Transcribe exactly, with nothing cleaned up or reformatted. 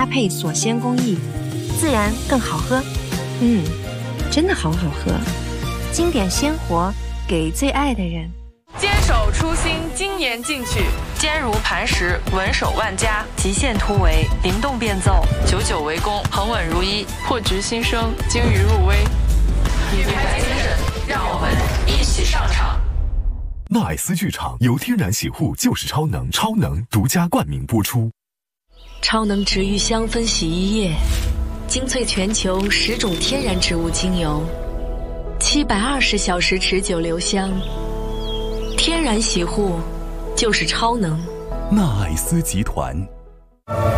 配锁鲜工艺， 自然更好喝。 嗯，真的好好喝。 经典鲜活，给最爱的人。 坚守初心，精研进取， 坚如磐石，稳守万家，极限突围，灵动变奏，久久为功，恒稳如一， 破局新生，精于入微。 品牌精神，让我们一起上场。 纳爱斯剧场由天然洗护就是超能，超能独家冠名播出。 超能植愈香氛洗衣液，精粹全球十种天然植物精油，七百二十小时持久留香。天然洗护就是超能。 纳爱斯集团。